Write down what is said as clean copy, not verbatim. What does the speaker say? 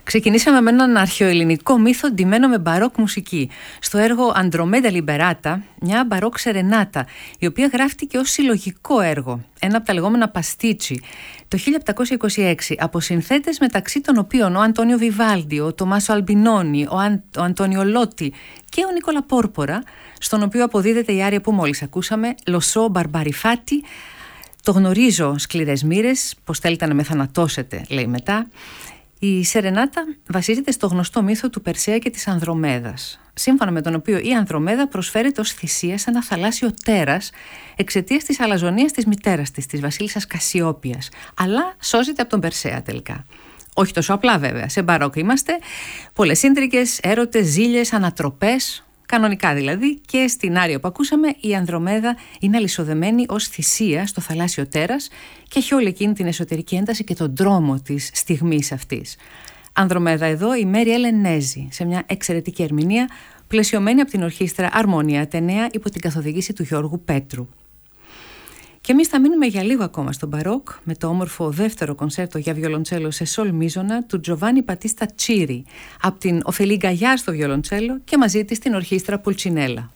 Ξεκινήσαμε με έναν αρχαιοελληνικό μύθο ντυμένο με μπαρόκ μουσική. Στο έργο Andromeda Liberata, μια μπαρόκ σερενάτα, η οποία γράφτηκε ως συλλογικό έργο, ένα από τα λεγόμενα παστίτσι, το 1726, από συνθέτες μεταξύ των οποίων ο Αντώνιο Βιβάλντι, ο Τομάσο Αλμπινόνι, ο Αντώνιο Λότι και ο Νίκολα Πόρπορα, στον οποίο αποδίδεται η άρια που μόλις ακούσαμε, Λοσό Μπαρμπαριφάτι. Το γνωρίζω σκληρές μοίρες, πως θέλετε να με θανατώσετε, λέει μετά. Η σερενάτα βασίζεται στο γνωστό μύθο του Περσέα και της Ανδρομέδας, σύμφωνα με τον οποίο η Ανδρομέδα προσφέρεται ως θυσία σε ένα θαλάσσιο τέρας εξαιτίας της αλαζονίας της μητέρας της βασίλισσας Κασιόπιας, αλλά σώζεται από τον Περσέα τελικά. Όχι τόσο απλά βέβαια, σε μπαρόκ είμαστε, πολλές ίντρικες, έρωτες, ζήλιες, ανατροπές. Κανονικά δηλαδή, και στην άρια που ακούσαμε η Ανδρομέδα είναι αλυσοδεμένη ως θυσία στο θαλάσσιο τέρας και έχει όλη εκείνη την εσωτερική ένταση και τον τρόμο της στιγμής αυτής. Ανδρομέδα εδώ η Μέρι Έλεν Νέζη, σε μια εξαιρετική ερμηνεία πλαισιωμένη από την ορχήστρα Αρμόνια Ατενέα υπό την καθοδήγηση του Γιώργου Πέτρου. Και εμείς θα μείνουμε για λίγο ακόμα στο μπαρόκ με το όμορφο δεύτερο κονσέρτο για βιολοντσέλο σε σολ μίζωνα του Τζοβάνι Πατίστα Τσίρι από την Οφελή Γκαγιά στο βιολοντσέλο και μαζί της την ορχήστρα Πουλτσινέλα.